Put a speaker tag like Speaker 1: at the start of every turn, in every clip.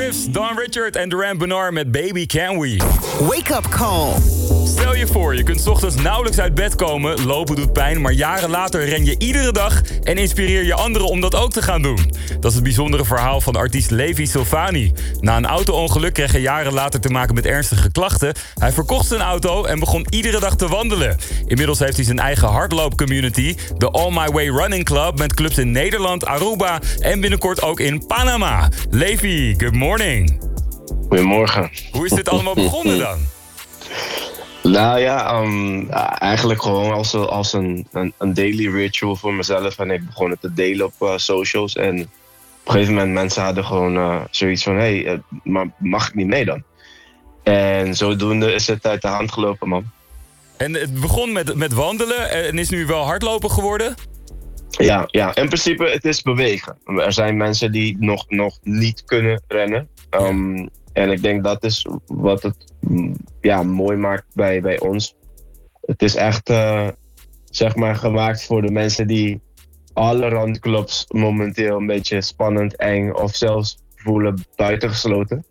Speaker 1: Swift, Don Richard en Duran Bernard met Baby Can We.
Speaker 2: Wake up call.
Speaker 1: Stel je voor, je kunt 's ochtends nauwelijks uit bed komen, lopen doet pijn, maar jaren later ren je iedere dag en inspireer je anderen om dat ook te gaan doen. Dat is het bijzondere verhaal van artiest Levi Silvani. Na een auto-ongeluk kreeg hij jaren later te maken met ernstige klachten. Hij verkocht zijn auto en begon iedere dag te wandelen. Inmiddels heeft hij zijn eigen hardloopcommunity, de All My Way Running Club, met clubs in Nederland, Aruba en binnenkort ook in Panama. Levi, good morning.
Speaker 3: Goedemorgen.
Speaker 1: Hoe is dit allemaal begonnen dan?
Speaker 3: Nou ja, eigenlijk gewoon als een daily ritual voor mezelf. En ik begon het te delen op socials. En op een gegeven moment mensen hadden gewoon zoiets van... maar mag ik niet mee dan? En zodoende is het uit de hand gelopen, man.
Speaker 1: En het begon met wandelen en is nu wel hardlopen geworden?
Speaker 3: Ja, in principe het is bewegen. Er zijn mensen die nog niet kunnen rennen. En ik denk dat is wat het mooi maakt bij ons. Het is echt zeg maar gemaakt voor de mensen die alle randclubs momenteel een beetje spannend, eng of zelfs voelen buitengesloten.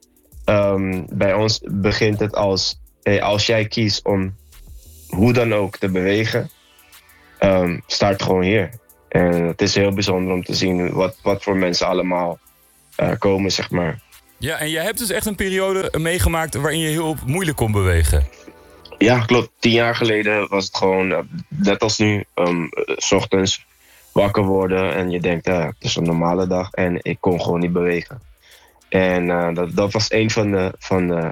Speaker 3: Bij ons begint het als jij kiest om hoe dan ook te bewegen, start gewoon hier. En het is heel bijzonder om te zien wat voor mensen allemaal komen, zeg maar.
Speaker 1: Ja, en jij hebt dus echt een periode meegemaakt waarin je heel moeilijk kon bewegen.
Speaker 3: Ja, klopt. 10 jaar geleden was het gewoon, net als nu, 's ochtends wakker worden en je denkt, het is een normale dag en ik kon gewoon niet bewegen. En dat was een van de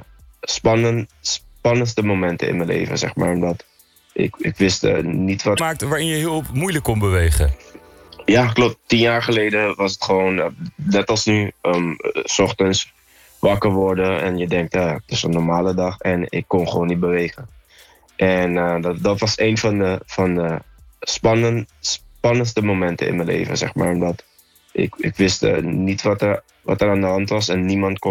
Speaker 3: spannendste momenten in mijn leven, zeg maar, omdat ik wist niet wat...
Speaker 1: Maakt waarin je heel moeilijk kon bewegen.
Speaker 3: Ja, klopt. 10 jaar geleden was het gewoon, net als nu, 's ochtends wakker worden en je denkt, het is een normale dag en ik kon gewoon niet bewegen. En dat was een van de spannendste momenten in mijn leven, zeg maar, omdat ik wist niet wat er aan de hand was en niemand kon